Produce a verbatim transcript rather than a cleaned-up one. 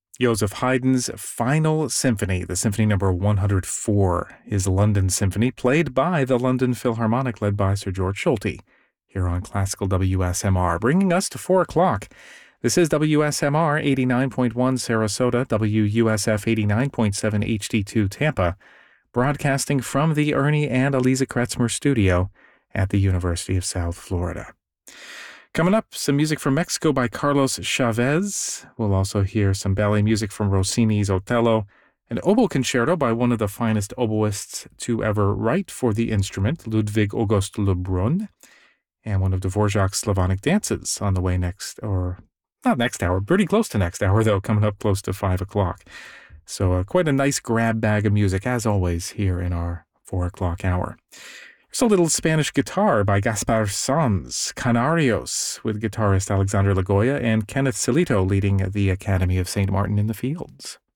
Joseph Haydn's Final Symphony, the Symphony number one hundred four, his London Symphony, played by the London Philharmonic, led by Sir George Solti, here on Classical W S M R, bringing us to four o'clock. This is W S M R eighty-nine point one Sarasota, W U S F eighty-nine point seven H D two Tampa, broadcasting from the Ernie and Eliza Kretzmer studio at the University of South Florida. Coming up, some music from Mexico by Carlos Chavez. We'll also hear some ballet music from Rossini's Otello, an oboe concerto by one of the finest oboists to ever write for the instrument, Ludwig August Lebrun, and one of Dvorak's Slavonic dances on the way next, or not next hour, pretty close to next hour, though, coming up close to five o'clock. So uh, quite a nice grab bag of music, as always, here in our four o'clock hour. There's a little Spanish guitar by Gaspar Sanz, Canarios, with guitarist Alexander Lagoya and Kenneth Silito leading the Academy of Saint Martin in the Fields.